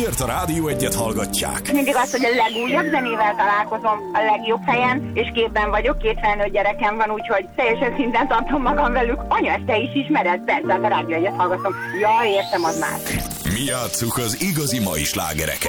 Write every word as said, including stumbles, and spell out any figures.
Miért a Rádió Egyet hallgatják? Mindig az, hogy a legújabb zenével találkozom a legjobb helyen, és képben vagyok, két felnőtt gyerekem van, úgyhogy teljesen szinten tartom magam velük. Anya, ezt te is ismered? Persze, a Rádió Egyet hallgatom. Ja, értem, az már. Mi játsszuk az igazi mai slágereket.